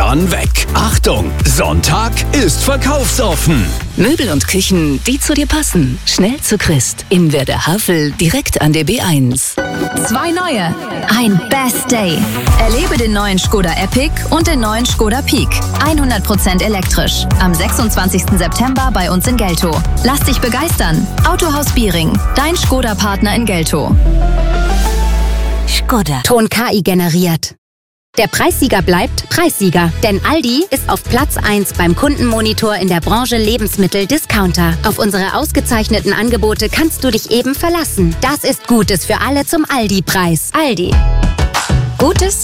dann weg. Achtung, Sonntag ist verkaufsoffen. Möbel und Küchen, die zu dir passen. Schnell zu Christ. In Werder Havel, direkt an der B1. 2 neue. Ein Best Day. Erlebe den neuen Skoda Epic und den neuen Skoda Peak. 100% elektrisch. Am 26. September bei uns in Geltow. Lass dich begeistern. Autohaus Biering. Dein Skoda-Partner in Geltow. Skoda. Ton KI generiert. Der Preissieger bleibt Preissieger, denn Aldi ist auf Platz 1 beim Kundenmonitor in der Branche Lebensmittel-Discounter. Auf unsere ausgezeichneten Angebote kannst du dich eben verlassen. Das ist Gutes für alle zum Aldi-Preis. Aldi. Gutes